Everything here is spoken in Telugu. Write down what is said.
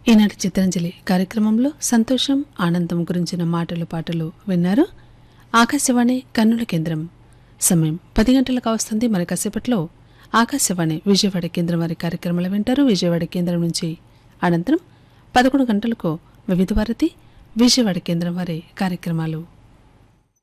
ఈనాటి చిత్రాంజలి కార్యక్రమంలో సంతోషం ఆనందం గురించిన మాటలు పాటలు విన్నారు. ఆకాశవాణి కర్నూలు కేంద్రం. సమయం 10 గంటలకు వస్తుంది. మరి కాసేపట్లో ఆకాశవాణి విజయవాడ కేంద్రం వారి కార్యక్రమాలు వింటారు. విజయవాడ కేంద్రం నుంచి అనంతరం 11 గంటలకు వివిధ భారతి విజయవాడ కేంద్రం వారి కార్యక్రమాలు.